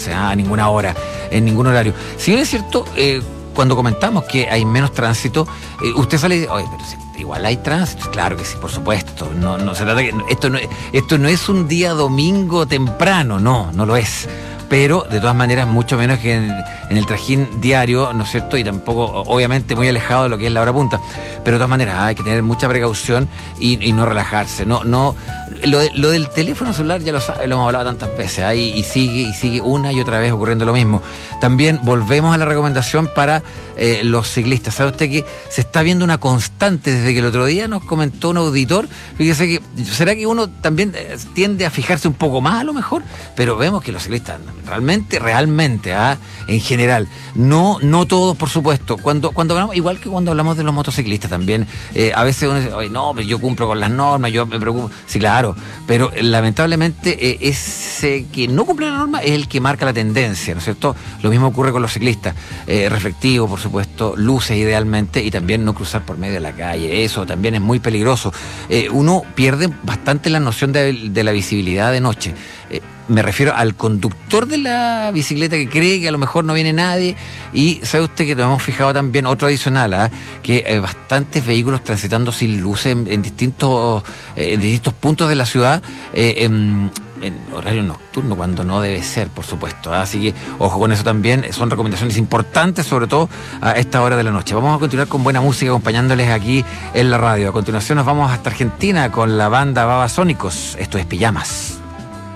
entonces, a ninguna hora, en ningún horario. Si bien es cierto, cuando comentamos que hay menos tránsito, usted sale y dice, oye, pero si igual hay tránsito. Claro que sí, por supuesto. No se trata que esto no es un día domingo temprano, no lo es. Pero de todas maneras mucho menos que en el trajín diario, ¿no es cierto? Y tampoco, obviamente, muy alejado de lo que es la hora punta. Pero de todas maneras hay que tener mucha precaución y no relajarse. Lo del teléfono celular ya lo hemos hablado tantas veces, y sigue una y otra vez ocurriendo lo mismo. También volvemos a la recomendación para los ciclistas. ¿Sabe usted que se está viendo una constante desde que el otro día nos comentó un auditor? Fíjese que, ¿será que uno también tiende a fijarse un poco más a lo mejor? Pero vemos que los ciclistas realmente, en general, no todos, por supuesto. Cuando hablamos, igual que cuando hablamos de los motociclistas también, a veces uno dice, oye, no, pero yo cumplo con las normas, yo me preocupo. Sí, claro, pero lamentablemente ese que no cumple la norma es el que marca la tendencia, ¿no es cierto? Lo mismo ocurre con los ciclistas. Reflectivo, por supuesto, luces idealmente, y también no cruzar por medio de la calle. Eso también es muy peligroso. Uno pierde bastante la noción de la visibilidad de noche. Me refiero al conductor de la bicicleta que cree que a lo mejor no viene nadie. Y sabe usted que nos hemos fijado también otro adicional, que hay bastantes vehículos transitando sin luces en distintos puntos de la ciudad, en horario nocturno, cuando no debe ser, por supuesto. Así que ojo con eso también. Son recomendaciones importantes, sobre todo a esta hora de la noche. Vamos a continuar con buena música acompañándoles aquí en la radio. A continuación nos vamos hasta Argentina con la banda Babasónicos. Esto es Pijamas.